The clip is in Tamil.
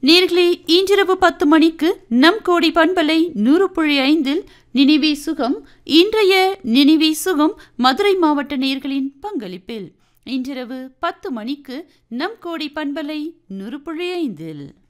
நேர்களே, இன்றிரவு 10 மணிக்கு நம் கோடி பண்பலை 100.5 நினைவே சுகம். இன்றைய நினைவே சுகம் மதுரை மாவட்ட நேயர்களின் பங்களிப்பில் இன்றிரவு 10 மணிக்கு நம் கோடி பண்பலை 100.5.